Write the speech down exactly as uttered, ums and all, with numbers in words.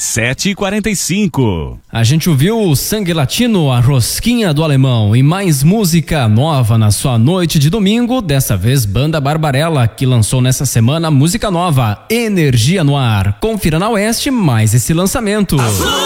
sete e quarenta e cinco. A gente ouviu o Sangue Latino, a Rosquinha do Alemão e mais música nova na sua noite de domingo, dessa vez Banda Barbarella, que lançou nessa semana música nova, Energia no Ar. Confira na Oeste mais esse lançamento.